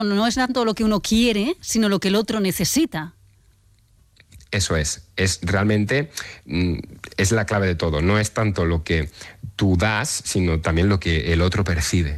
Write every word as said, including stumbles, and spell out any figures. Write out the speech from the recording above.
No es tanto lo que uno quiere, sino lo que el otro necesita. Eso es, es realmente, es la clave de todo. No es tanto lo que tú das, sino también lo que el otro percibe.